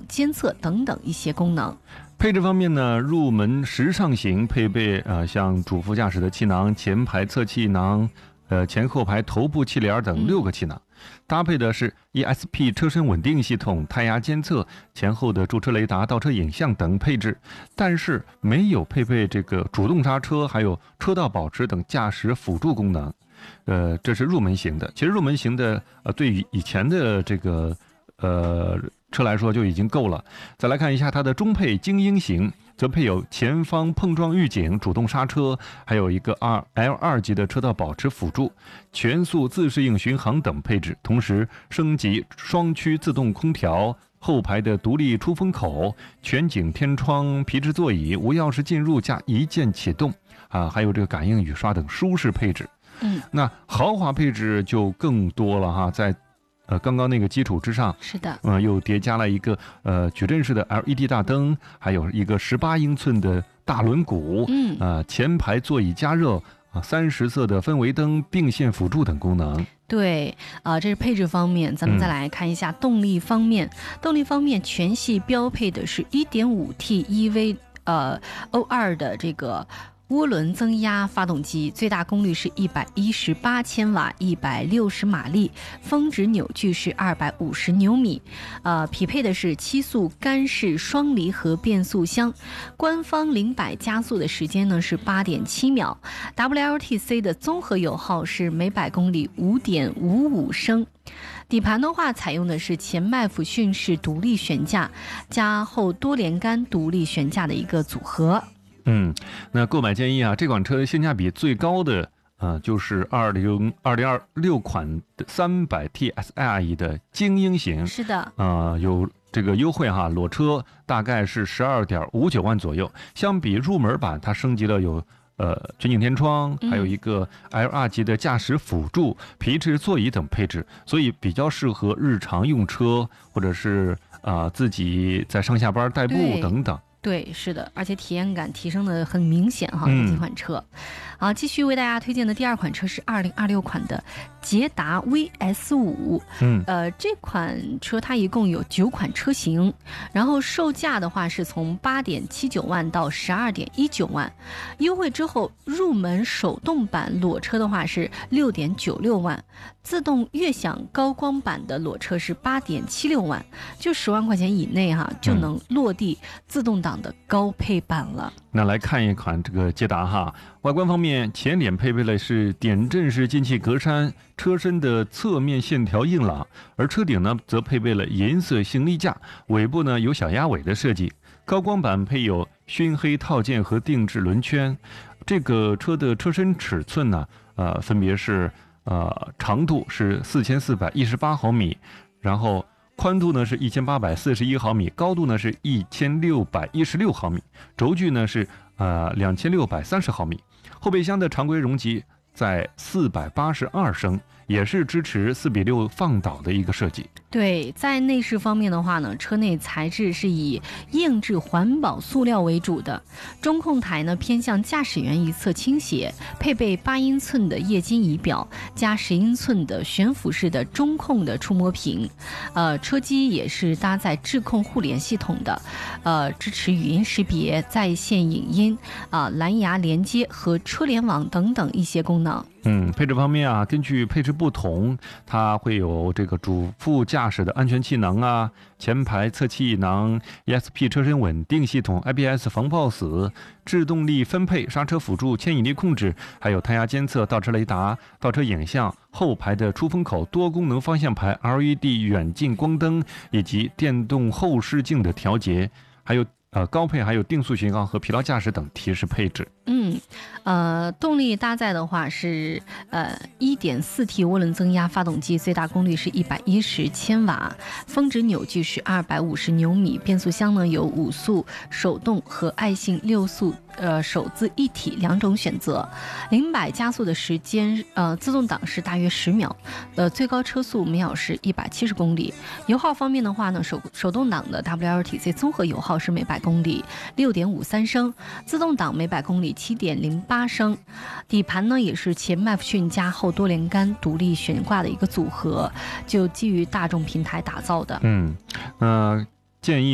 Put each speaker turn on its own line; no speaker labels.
监测等等一些功能。
配置方面呢，入门时尚型配备像主副驾驶的气囊、前排侧气囊、前后排头部气帘等6个气囊，搭配的是 ESP 车身稳定系统、胎压监测、前后的驻车雷达、倒车影像等配置，但是没有配备这个主动刹车，还有车道保持等驾驶辅助功能。这是入门型的。其实入门型的对于以前的这个车来说就已经够了。再来看一下它的中配精英型，则配有前方碰撞预警、主动刹车，还有一个L2级的车道保持辅助、全速自适应巡航等配置，同时升级双区自动空调、后排的独立出风口、全景天窗、皮质座椅、无钥匙进入加一键启动还有这个感应雨刷等舒适配置。那豪华配置就更多了哈，在刚刚那个基础之上，
是的，
又叠加了一个矩阵式的 LED 大灯，还有一个18英寸的大轮毂，前排座椅加热，30色的氛围灯、并线辅助等功能。
对，这是配置方面。咱们再来看一下动力方面。动力方面，全系标配的是 1.5T EV O2 的这个涡轮增压发动机，最大功率是118千瓦，160马力，峰值扭矩是250牛米。匹配的是7速干式双离合变速箱，官方0-100加速的时间呢是8.7秒。WLTC 的综合油耗是每百公里5.55升。底盘的话，采用的是前麦弗逊式独立悬架加后多连杆独立悬架的一个组合。
那购买建议这款车性价比最高的就是2026款的 300TSI 的精英型。
是的，
有这个优惠裸车大概是12.59万左右。相比入门版，它升级了有全景天窗，还有一个 L2级的驾驶辅助、皮质座椅等配置，所以比较适合日常用车，或者是自己在上下班代步等等。
对，是的，而且体验感提升的很明显这几款车。继续为大家推荐的第二款车是2026款的捷达 VS5。这款车它一共有9款车型，然后售价的话是从8.79万到12.19万，优惠之后入门手动版裸车的话是6.96万，自动悦享高光版的裸车是8.76万，就10万块钱以内就能落地自动挡的高配版了。
那来看一款这个捷达外观方面，前脸配备的是点阵式进气格栅，车身的侧面线条硬朗，而车顶呢则配备了银色行李架，尾部呢有小鸭尾的设计。高光版配有熏黑套件和定制轮圈。这个车的车身尺寸呢分别是长度是4418毫米，然后宽度呢是1841毫米，高度呢是1616毫米，轴距呢是2630毫米。后备箱的常规容积在482升，也是支持4:6放倒的一个设计。
对，在内饰方面的话呢，车内材质是以硬质环保塑料为主的，中控台呢偏向驾驶员一侧倾斜，配备8英寸的液晶仪表加10英寸的悬浮式的中控的触摸屏。车机也是搭载智控互联系统的，支持语音识别、在线影音、蓝牙连接和车联网等等一些功能。
配置方面根据配置不同，它会有这个主副驾驶的安全气囊前排侧气囊、ESP 车身稳定系统、ABS 防抱死、制动力分配、刹车辅助、牵引力控制，还有胎压监测、倒车雷达、倒车影像、后排的出风口、多功能方向盘、LED 远近光灯以及电动后视镜的调节，还有高配还有定速巡航和疲劳驾驶等提示配置。
动力搭载的话是1.4T 涡轮增压发动机，最大功率是110千瓦，峰值扭矩是250牛米。变速箱呢有5速手动和爱信6速手自一体2种选择。0-100加速的时间自动挡是大约10秒，最高车速每小时170公里。油耗方面的话呢，手动挡的 WLTC 综合油耗是每百公里6.53升，自动挡每百公里7.08升。底盘呢也是前麦弗逊加后多连杆独立悬挂的一个组合，就基于大众平台打造的。
建议